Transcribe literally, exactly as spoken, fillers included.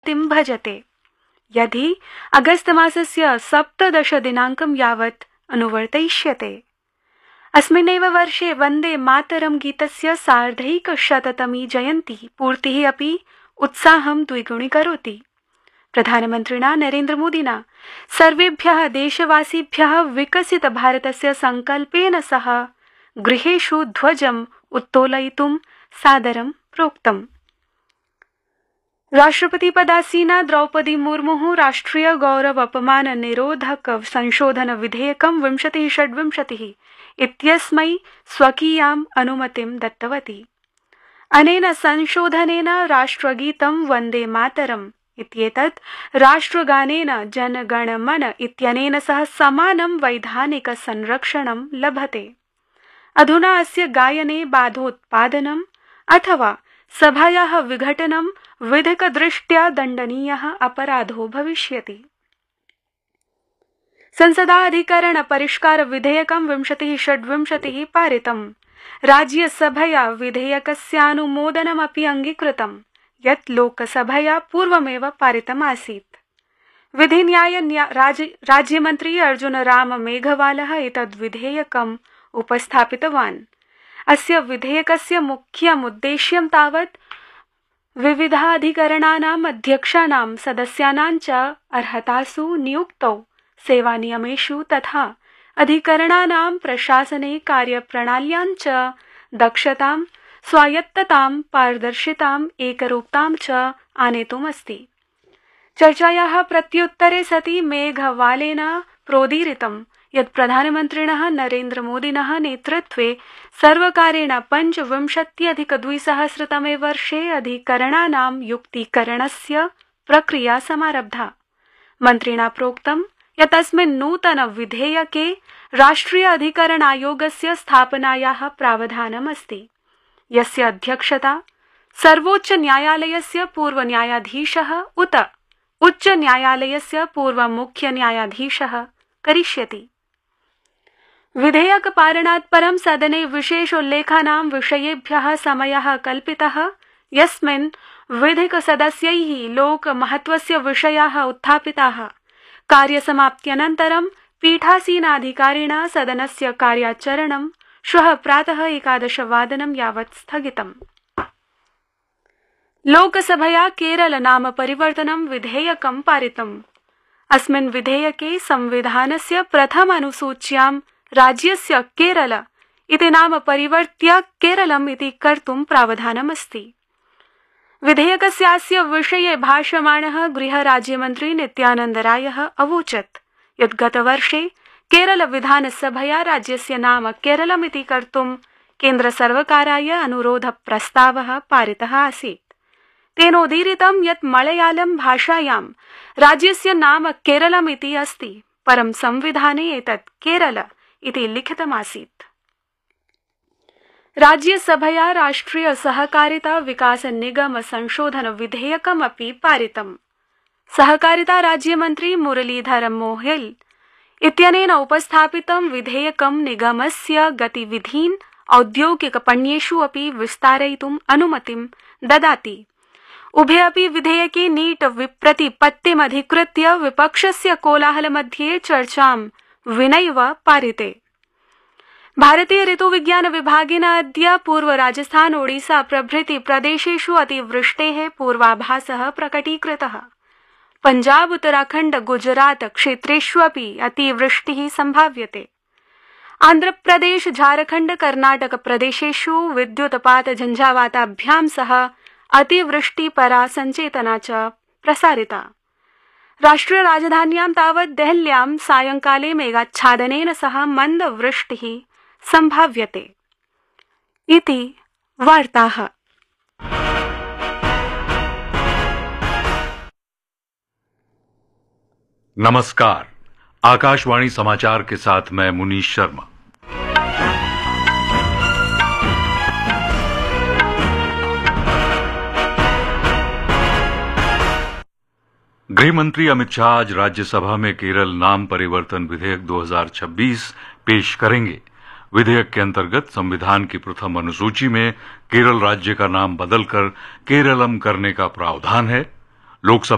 अनुमतिं भजते। यदि अगस्त मासस्य सप्तदश दिनाङ्कं यावत् अनुवर्तयिष्यते। अस्मिन्नेव वर्षे वन्दे मातरं गीतस्य सार्धैकशततमी जयन्ती पूर्तिः अपि उत्साहं द्विगुणीकरोति। प्रधानमन्त्रिणा नरेन्द्रमोदिना सर्वेभ्यः देशवासिभ्यः विकसित भारतस्य संकल्पेन सह गृहेषु ध्वजम् उत्तोलयितुं सादरं प्रोक्तम्। राष्ट्रपतिपदासीना द्रौपदी मुर्मुः राष्ट्रिय गौरव अपमान निरोधक संशोधन विधेयकं विंशतिः षड्विंशतिः इत्यस्मै स्वकीयाम् अनुमतिं दत्तवती। अनेन संशोधनेन राष्ट्रगीतं वन्दे मातरम् इत्येतत् राष्ट्रगानेन जनगणमन इत्यनेन सह समानं वैधानिक संरक्षणं लभते। अधुना अस्य गायने बाधोत्पादनम् अथवा सभायाः विघटनं विधिकदृष्ट्या दण्डनीयः अपराधो भविष्यति। संसदा अधिकरण परिष्कार विधेयकं विंशतिः षड्विंशतिः पारितम्। राज्यसभया विधेयकस्यानुमोदनमपि अङ्गीकृतम्, यत् लोकसभया पूर्वमेव पारितमासीत्। विधिन्याय राज्यमन्त्री अर्जुन राम मेघवालः एतद् विधेयकम् उपस्थापितवान्। अस्य विधेयकस्य मुख्यम् उद्देश्यं तावत् विविधाधिकरणानाम् अध्यक्षाणां सदस्यानां च अर्हतासु नियुक्तौ सेवानियमेषु तथा अधिकरणानां प्रशासने कार्यप्रणाल्यां च दक्षतां, स्वायत्ततां, पारदर्शिताम्, एकरूपतां च आनेतुमस्ति। चर्चायाः प्रत्युत्तरे सति मेघवालेन प्रोदीरितं यत् प्रधानमन्त्रिणः नरेन्द्रमोदिनः नेतृत्वे सर्वकारेण पञ्चविंशत्यधिकद्विसहस्रतमे वर्षे अधिकरणानां युक्तीकरणस्य प्रक्रिया समारब्धा। मन्त्रिणा प्रोक्तं यत् अस्मिन् नूतन विधेयके राष्ट्रिय अधिकरण आयोगस्य स्थापनायाः प्रावधानमस्ति, यस्य अध्यक्षता सर्वोच्च न्यायालयस्य पूर्वन्यायाधीशः उत उच्च न्यायालयस्य पूर्वमुख्यन्यायाधीशः करिष्यति। विधेयकपारणात् परं सदने विशेषोल्लेखानां विषयेभ्यः समयः कल्पितः, यस्मिन् विधिकसदस्यैः लोकमहत्वस्य विषयाः उत्थापिताः। कार्यसमाप्त्यनन्तरं पीठासीनाधिकारिणा सदनस्य कार्याचरणं श्वः प्रातः एकादशवादनं यावत् स्थगितम्। लोकसभया केरल नाम परिवर्तनं विधेयकं पारितम्। अस्मिन् विधेयके संविधानस्य प्रथम अनुसूच्यां राज्यस्य केरल इति नाम परिवर्त्य केरलम् इति कर्तुं प्रावधानमस्ति। विधेयकस्यास्य विषये भाषमाणः गृहराज्यमन्त्री नित्यानन्द रायः अवोचत् यत् गतवर्षे केरल विधानसभया राज्यस्य नाम केरलमिति कर्तुं केन्द्रसर्वकाराय अनुरोधप्रस्तावः पारितः आसीत्। तेनोदीरितं यत् मलयालम भाषायां राज्यस्य नाम केरलमिति अस्ति, परं संविधाने एतत् केरल इति लिखितमासीत्। राज्यसभया राष्ट्रिय सहकारिता विकास निगम संशोधन विधेयकमपि पारितम्। सहकारिता राज्यमन्त्री मुरलीधर मोहोल इत्यनेन उपस्थापितं विधेयकं निगमस्य गतिविधीन् औद्योगिकपण्येषु अपि विस्तारयितुम् अनुमतिं ददाति। उभे अपि विधेयके नीट विप्रतिपत्तिमधिकृत्य विपक्षस्य कोलाहलमध्ये चर्चां विनैव पारिते। भारतीय ऋतुविज्ञान विभागेन अद्य पूर्व राजस्थान ओडिशा प्रभृति प्रदेशेषु अतिवृष्टेः पूर्वाभासः प्रकटीकृतः। पंजाब उत्तराखण्ड गुजरात क्षेत्रेष्वपि अतिवृष्टिः संभाव्यते। आन्ध्रप्रदेश झारखण्ड कर्नाटक प्रदेशेषु विद्युत्पात झञ्झावाताभ्यां सह अतिवृष्टिपरा संचेतना च प्रसारिता। राष्ट्रिय राजधान्यां तावत् देहल्यां सायंकाले मेघाच्छादनेन सह मन्दवृष्टिः संभाव्यते। इति वार्ताः। नमस्कार, आकाशवाणी समाचार के साथ मैं मुनीश शर्मा। गृह मंत्री अमित शाह आज राज्यसभा में केरल नाम परिवर्तन विधेयक दो हज़ार छब्बीस पेश करेंगे। विधेयक के अंतर्गत संविधान की प्रथम अनुसूची में केरल राज्य का नाम बदलकर केरलम करने का प्रावधान है। लोकसभा